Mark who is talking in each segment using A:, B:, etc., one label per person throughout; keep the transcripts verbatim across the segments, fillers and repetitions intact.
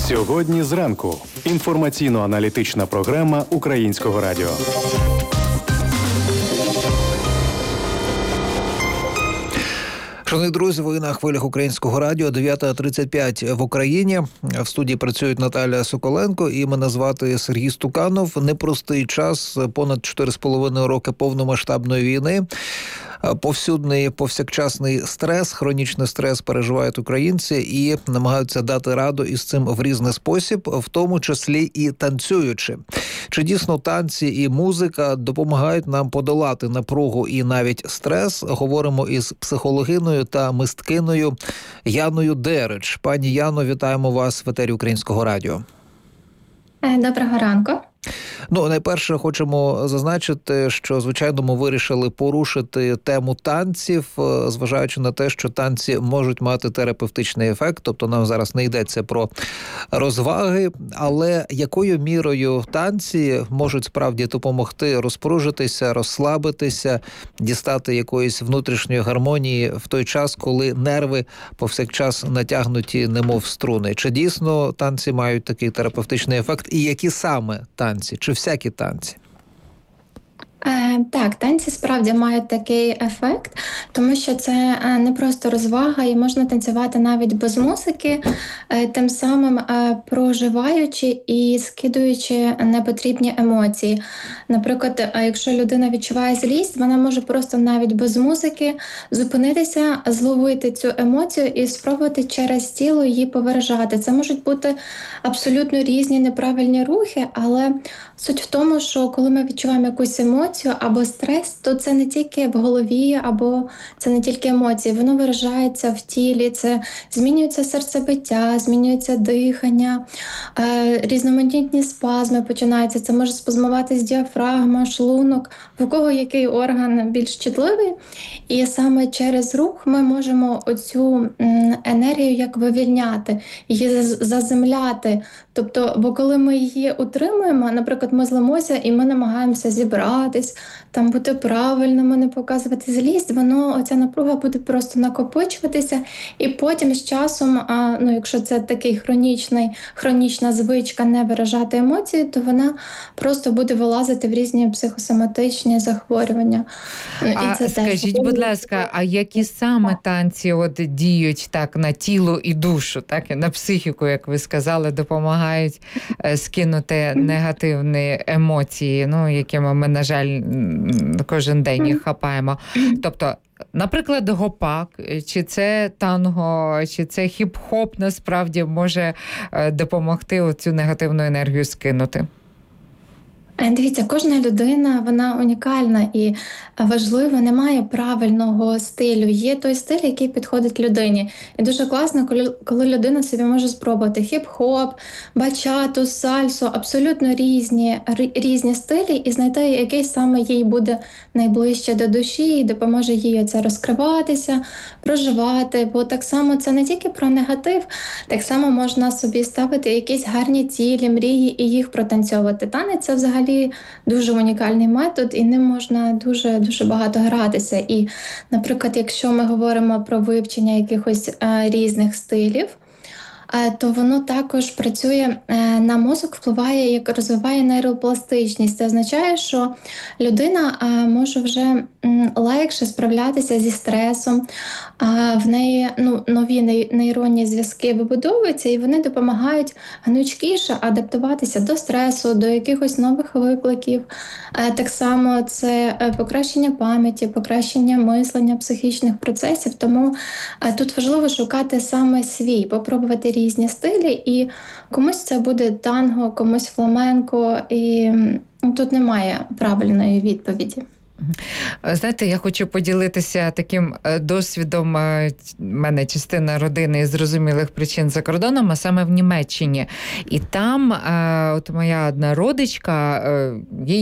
A: Сьогодні зранку. Інформаційно-аналітична програма Українського радіо.
B: Шановні друзі, ви на хвилях Українського радіо, дев'ята тридцять п'ять в Україні. В студії працюють Наталя Соколенко і мене звати Сергій Стуканов. Непростий час, понад чотири з половиною роки повномасштабної війни. Повсюдний, повсякчасний стрес, хронічний стрес переживають українці і намагаються дати раду із цим в різний спосіб, в тому числі і танцюючи. Чи дійсно танці і музика допомагають нам подолати напругу і навіть стрес? Говоримо із психологиною та мисткиною Яною Дерич. Пані Яно, вітаємо вас в етері Українського радіо.
C: Доброго ранку.
B: Ну, найперше хочемо зазначити, що, звичайно, ми вирішили порушити тему танців, зважаючи на те, що танці можуть мати терапевтичний ефект, тобто нам зараз не йдеться про розваги, але якою мірою танці можуть справді допомогти розпружитися, розслабитися, дістати якоїсь внутрішньої гармонії в той час, коли нерви повсякчас натягнуті, немов струни? Чи дійсно танці мають такий терапевтичний ефект? І які саме танці? Чи всякі танці?
C: Е, так, танці справді мають такий ефект, тому що це не просто розвага, і можна танцювати навіть без музики, е, тим самим е, проживаючи і скидуючи непотрібні емоції. Наприклад, е, якщо людина відчуває злість, вона може просто навіть без музики зупинитися, зловити цю емоцію і спробувати через тіло її повиражати. Це можуть бути абсолютно різні неправильні рухи, але суть в тому, що коли ми відчуваємо якусь емоцію, або стрес, то це не тільки в голові, або це не тільки емоції, воно виражається в тілі, це змінюється серцебиття, змінюється дихання, е, різноманітні спазми починаються, це може спазмуватись діафрагма, шлунок, в кого який орган більш чутливий, і саме через рух ми можемо оцю м, енергію як вивільняти, її заземляти, тобто, бо коли ми її утримуємо, наприклад, ми злимося і ми намагаємося зібрати, там бути правильними, не показувати злість, воно, оця напруга буде просто накопичуватися, і потім з часом, а, ну, якщо це такий хронічний, хронічна звичка не виражати емоції, то вона просто буде вилазити в різні психосоматичні захворювання.
D: А
C: це
D: скажіть,
C: теж...
D: будь ласка, а які саме танці от діють так на тіло і душу, так, і на психіку, як ви сказали, допомагають скинути негативні емоції, ну, якими ми, на жаль, кожен день їх хапаємо. Тобто, наприклад, гопак, чи це танго, чи це хіп-хоп насправді може допомогти оцю негативну енергію скинути?
C: Дивіться, кожна людина, вона унікальна і важлива, немає правильного стилю. Є той стиль, який підходить людині. І дуже класно, коли, коли людина собі може спробувати хіп-хоп, бачату, сальсу, абсолютно різні, різні стилі, і знайти, який саме їй буде найближче до душі, і допоможе їй це розкриватися, проживати. Бо так само це не тільки про негатив, так само можна собі ставити якісь гарні цілі, мрії і їх протанцьовувати. Танець – це взагалі дуже унікальний метод, і ним можна дуже-дуже багато гратися. І, наприклад, якщо ми говоримо про вивчення якихось е, різних стилів, е, то воно також працює е, на мозок, впливає, як розвиває нейропластичність. Це означає, що людина е, може вже м, легше справлятися зі стресом, а в неї ну, нові нейронні зв'язки вибудовуються, і вони допомагають гнучкіше адаптуватися до стресу, до якихось нових викликів. Так само це покращення пам'яті, покращення мислення, психічних процесів. Тому тут важливо шукати саме свій, попробувати різні стилі, і комусь це буде танго, комусь фламенко, і тут немає правильної відповіді.
D: Знаєте, я хочу поділитися таким досвідом. У мене частина родини з зрозумілих причин за кордоном, а саме в Німеччині. І там от моя одна родичка, їй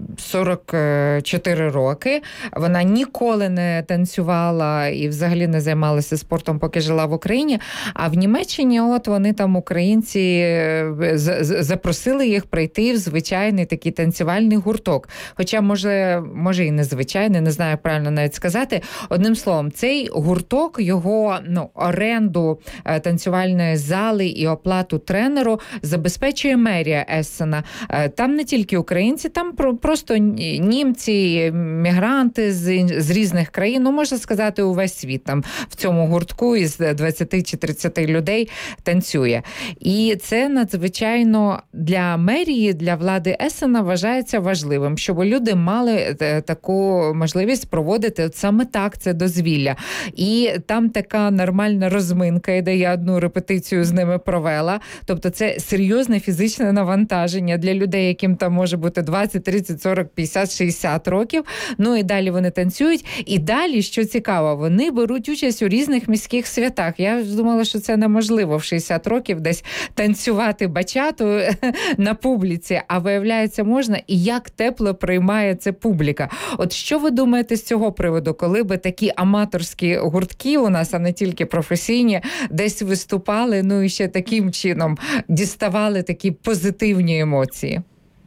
D: сорок чотири роки. Вона ніколи не танцювала і взагалі не займалася спортом, поки жила в Україні. А в Німеччині от вони там, українці, запросили їх прийти в звичайний такий танцювальний гурток. Хоча, може, може і незвичайний, не знаю, як правильно навіть сказати. Одним словом, цей гурток, його ну, оренду танцювальної зали і оплату тренеру забезпечує мерія Ессена. Там не тільки українці, там просто німці, мігранти з, з різних країн, ну, можна сказати, увесь світ там в цьому гуртку із двадцяти чи тридцяти людей танцює. І це надзвичайно для мерії, для влади Ессена вважається важливим, щоб люди мали таку можливість проводити от саме так це дозвілля. І там така нормальна розминка іде, я одну репетицію з ними провела. Тобто це серйозне фізичне навантаження для людей, яким там може бути двадцять, тридцять, сорок, п'ятдесят, шістдесят років. Ну і далі вони танцюють. І далі, що цікаво, вони беруть участь у різних міських святах. Я думала, що це неможливо в шістдесят років десь танцювати бачату на публіці, а виявляється можна. І як тепло приймає це публіка. От що ви думаєте з цього приводу, коли би такі аматорські гуртки у нас, а не тільки професійні, десь виступали, ну і ще таким чином діставали такі позитивні емоції?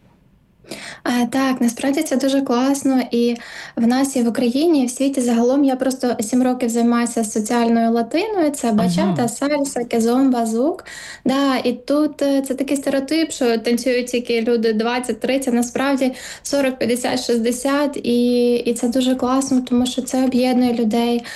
C: А, так, насправді це дуже класно, і в нас і в Україні, і в світі загалом я просто сім років займаюся соціальною латиною, це бачата, ага. сальса, кізомба, звук. Да, і тут це такий стереотип, що танцюють тільки люди двадцять тридцять, насправді сорок, п'ятдесят, шістдесят, і, і це дуже класно, тому що це об'єднує людей.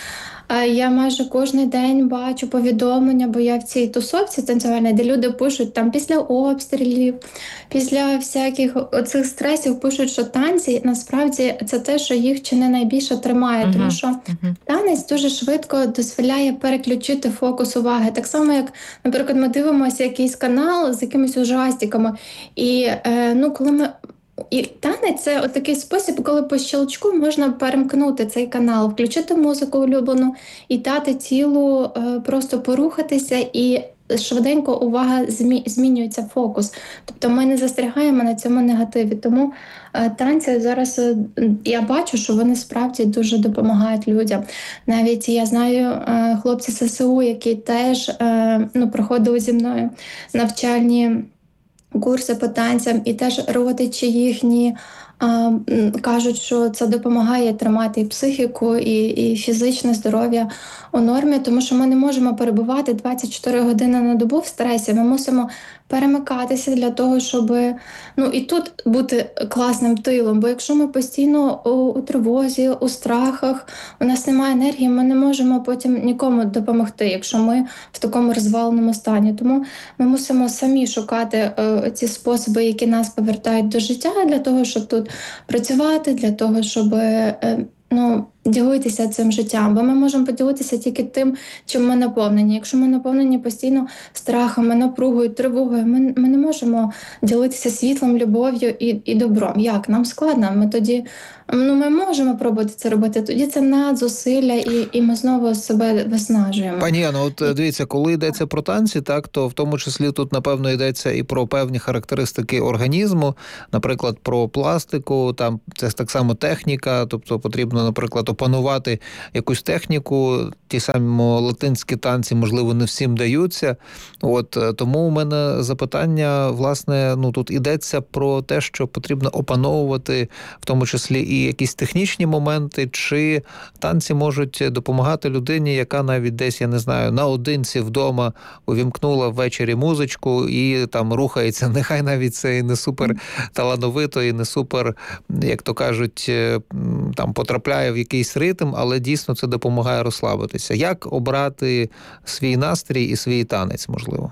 C: Я майже кожен день бачу повідомлення, бо я в цій тусовці танцювальній, де люди пишуть там після обстрілів, після всяких оцих стресів пишуть, що танці насправді це те, що їх чи не найбільше тримає, uh-huh. тому що uh-huh. танець дуже швидко дозволяє переключити фокус уваги. Так само, як, наприклад, ми дивимося якийсь канал з якимись ужастиками, і е, ну, коли ми І танець – це от такий спосіб, коли по щелчку можна перемкнути цей канал, включити музику улюблену і дати тілу е, просто порухатися, і швиденько увага змі, змінюється фокус. Тобто ми не застрягаємо на цьому негативі. Тому е, танці зараз, е, я бачу, що вони справді дуже допомагають людям. Навіть я знаю е, хлопці ес ес у, які теж е, ну, проходили зі мною навчальні курси по танцям, і теж родичі їхні а, кажуть, що це допомагає тримати і психіку, і, і фізичне здоров'я у нормі, тому що ми не можемо перебувати двадцять чотири години на добу в стресі. Ми мусимо перемикатися для того, щоб ну, і тут бути класним тилом. Бо якщо ми постійно у, у тривозі, у страхах, у нас немає енергії, ми не можемо потім нікому допомогти, якщо ми в такому розваленому стані. Тому ми мусимо самі шукати е, ці способи, які нас повертають до життя, для того, щоб тут працювати, для того, щоб е, ну, ділитися цим життям, бо ми можемо поділитися тільки тим, чим ми наповнені. Якщо ми наповнені постійно страхами, напругою, тривогою, ми, ми не можемо ділитися світлом, любов'ю і, і добром. Як? Нам складно. Ми тоді, ну, ми можемо пробувати це робити, тоді це надзусилля, і, і ми знову себе виснажуємо.
B: Пані Яно, от дивіться, коли йдеться про танці, так, то в тому числі тут, напевно, йдеться і про певні характеристики організму, наприклад, про пластику, там це так само техніка, тобто потрібно, наприклад, опанувати якусь техніку, ті самі латинські танці, можливо, не всім даються. От, тому у мене запитання, власне, ну, тут йдеться про те, що потрібно опановувати, в тому числі і якісь технічні моменти, чи танці можуть допомагати людині, яка навіть десь, я не знаю, наодинці вдома увімкнула ввечері музичку і там рухається, нехай навіть це і не супер талановито, і не супер, як то кажуть, там потрапляє в якийсь ритм, але дійсно це допомагає розслабитися. Як обрати свій настрій і свій танець, можливо?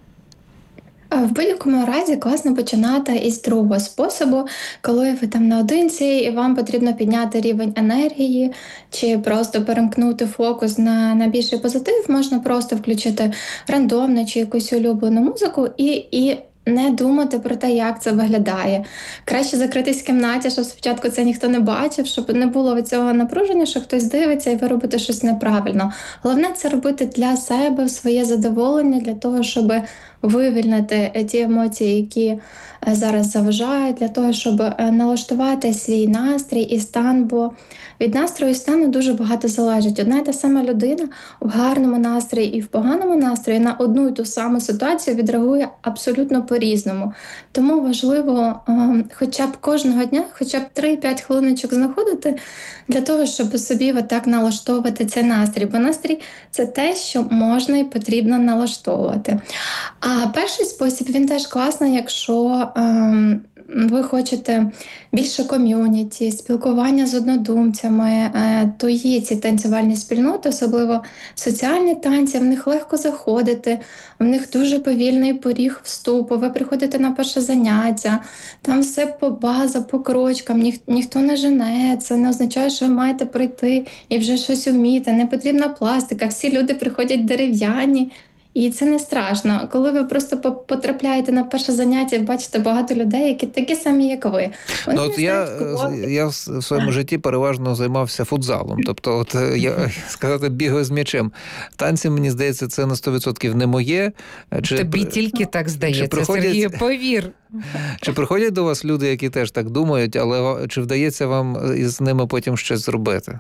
C: В будь-якому разі класно починати із другого способу, коли ви там наодинці і вам потрібно підняти рівень енергії, чи просто перемкнути фокус на, на більший позитив, можна просто включити рандомну чи якусь улюблену музику і, і не думати про те, як це виглядає. Краще закритись в кімнаті, щоб спочатку це ніхто не бачив, щоб не було цього напруження, що хтось дивиться і ви робите щось неправильно. Головне це робити для себе, в своє задоволення, для того, щоб вивільнити ті емоції, які зараз заважають, для того, щоб налаштувати свій настрій і стан, бо від настрою і стану дуже багато залежить. Одна і та сама людина в гарному настрої і в поганому настрої на одну і ту саму ситуацію відреагує абсолютно по-різному. Тому важливо хоча б кожного дня, хоча б три-п'ять хвилиночок знаходити для того, щоб собі отак налаштовувати цей настрій. Бо настрій – це те, що можна і потрібно налаштовувати. А перший спосіб, він теж класний, якщо ем, ви хочете більше ком'юніті, спілкування з однодумцями, е, то є ці танцювальні спільноти, особливо соціальні танці, в них легко заходити, в них дуже повільний поріг вступу, ви приходите на перше заняття, там все по база, по крочкам, ніх, ніхто не жене, це не означає, що ви маєте прийти і вже щось вміти, не потрібна пластика, всі люди приходять дерев'яні, і це не страшно. Коли ви просто потрапляєте на перше заняття, бачите багато людей, які такі самі, як ви.
B: Ну, от я, я в своєму житті переважно займався футзалом. Тобто, от я сказати, бігаю з м'ячем. Танці, мені здається, це на сто відсотків не моє.
D: Чи, Тобі тільки так здається, приходять... Сергію, повір.
B: Чи приходять до вас люди, які теж так думають, але чи вдається вам із ними потім щось зробити?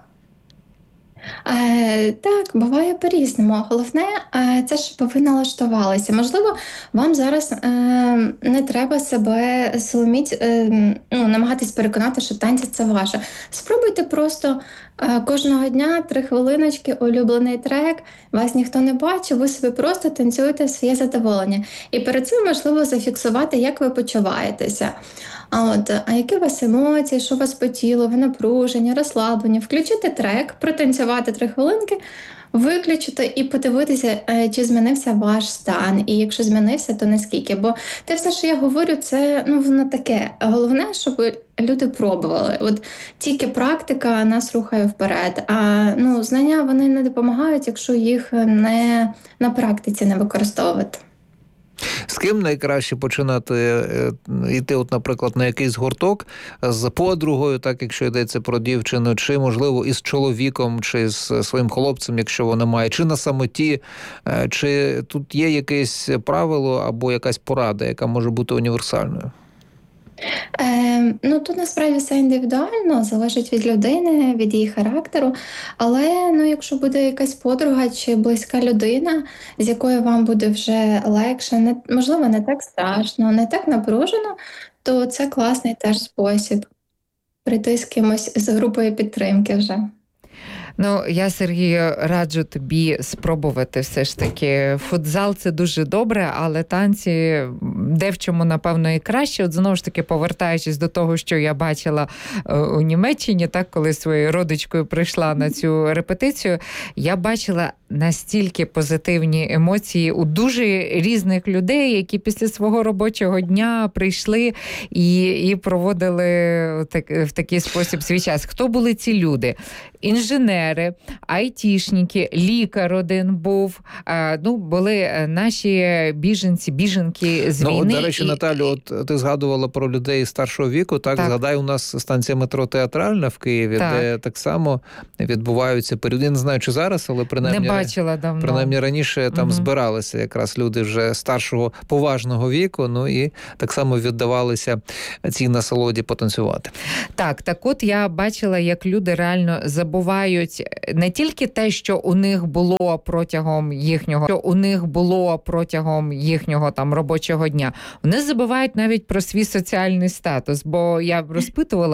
C: Е, так, буває по-різному. Головне, е, це щоб ви налаштувалися. Можливо, вам зараз е, не треба себе соломіть, е, ну, намагатись переконати, що танці – це ваше. Спробуйте просто е, кожного дня три хвилиночки, улюблений трек, вас ніхто не бачить, ви собі просто танцюєте в своє задоволення. І перед цим можливо зафіксувати, як ви почуваєтеся. А от, а які у вас емоції, що у вас по тілу, ви напружені, розслаблені. Включити трек, протанцювати три хвилинки, виключити і подивитися, чи змінився ваш стан. І якщо змінився, то наскільки. Бо те все, що я говорю, це ну, воно таке. Головне, щоб люди пробували. От тільки практика нас рухає вперед. А ну, знання вони не допомагають, якщо їх не на практиці не використовувати.
B: З ким найкраще починати йти, от, наприклад, на якийсь гурток з подругою, так, якщо йдеться про дівчину, чи, можливо, із чоловіком, чи з своїм хлопцем, якщо вона має, чи на самоті, чи тут є якесь правило або якась порада, яка може бути універсальною?
C: Е, ну, тут насправді все індивідуально, залежить від людини, від її характеру. Але ну, якщо буде якась подруга чи близька людина, з якою вам буде вже легше, не, можливо, не так страшно, не так напружено, то це класний теж спосіб прийти з кимось з групою підтримки вже.
D: Ну, я, Сергію, раджу тобі спробувати все ж таки. Футзал – це дуже добре, але танці де в чому, напевно, і краще. От знову ж таки, повертаючись до того, що я бачила у Німеччині, так, коли своєю родичкою прийшла на цю репетицію, я бачила настільки позитивні емоції у дуже різних людей, які після свого робочого дня прийшли і, і проводили так, в такий спосіб свій час. Хто були ці люди? Інженери, айтішники, лікар один був, а, ну, були наші біженці, біженки з
B: ну,
D: війни.
B: Ну, до речі, і... Наталю, от ти згадувала про людей старшого віку, так? так. Згадай, у нас станція метро Театральна в Києві, так. де так само відбуваються періоди. Я не знаю, чи зараз, але принаймні,
D: не бачила давно.
B: Принаймні раніше там угу. збиралися якраз люди вже старшого, поважного віку, ну і так само віддавалися цій насолоді потанцювати.
D: Так, так от я бачила, як люди реально забувають не тільки те, що у них було протягом їхнього, що у них було протягом їхнього там робочого дня. Вони забувають навіть про свій соціальний статус, бо я розпитувала